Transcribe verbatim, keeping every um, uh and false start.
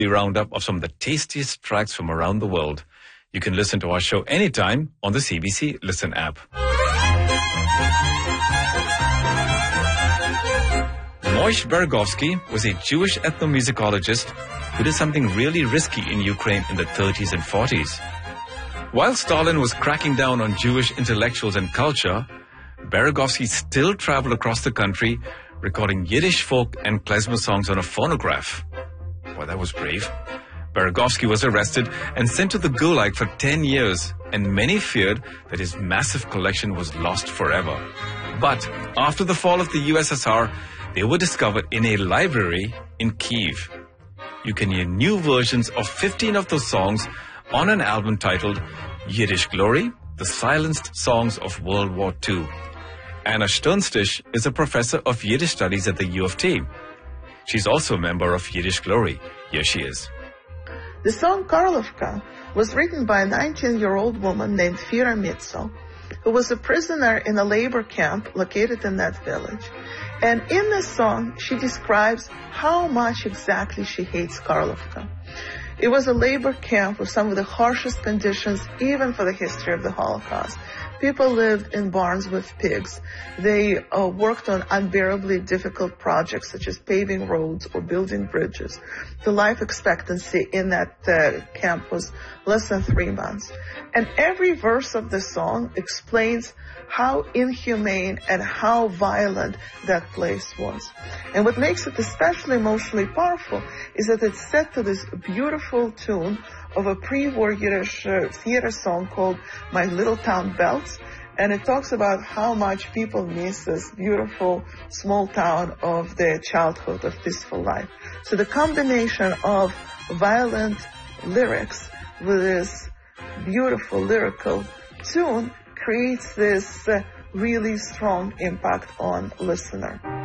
roundup of some of the tastiest tracks from around the world. You can listen to our show anytime on the C B C Listen app. Moish Bergovsky was a Jewish ethnomusicologist who did something really risky in Ukraine in the thirties and forties. While Stalin was cracking down on Jewish intellectuals and culture, Bergovsky still traveled across the country recording Yiddish folk and klezmer songs on a phonograph. Well, that was brave. Bergovsky was arrested and sent to the Gulag for ten years, and many feared that his massive collection was lost forever. But after the fall of the U S S R, they were discovered in a library in Kyiv. You can hear new versions of fifteen of those songs on an album titled Yiddish Glory, The Silenced Songs of World War Two. Anna Sternstich is a professor of Yiddish studies at the U of T. She's also a member of Yiddish Glory. Here she is. The song Karlovka was written by a nineteen-year-old woman named Fira Mitzel, who was a prisoner in a labor camp located in that village. And in this song, she describes how much exactly she hates Karlovka. It was a labor camp with some of the harshest conditions, even for the history of the Holocaust. People lived in barns with pigs. They uh, worked on unbearably difficult projects such as paving roads or building bridges. The life expectancy in that uh, camp was less than three months. And every verse of the song explains how inhumane and how violent that place was. And what makes it especially emotionally powerful is that it's set to this beautiful tune of a pre-war Yiddish uh, theater song called My Little Town Belts. And it talks about how much people miss this beautiful small town of their childhood, of peaceful life. So the combination of violent lyrics with this beautiful lyrical tune creates this uh, really strong impact on listener.